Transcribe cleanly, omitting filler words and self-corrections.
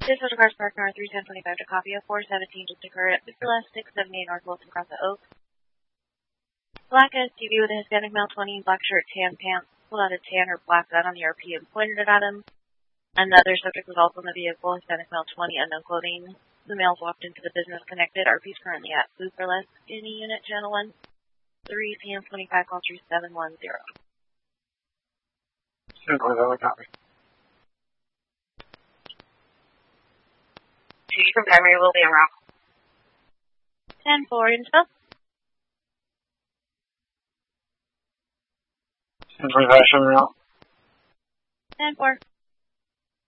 This is Cars Park North 31025 to copy of 417 just occurred at Mr. Last 678 North Wilson Cross the Oak. Black SUV with a Hispanic male 20, black shirt, tan pants, pulled out a tan or black gun on the RP and pointed it at him. Another subject was also in the vehicle, Hispanic male 20, unknown clothing. The males walked into the business connected. RP is currently at Food for Less, any unit, channel 1, 3 p.m. 25, call 3710. Copy. Chief from primary will be en route. 10-4, info. 1025, en route. 10-4.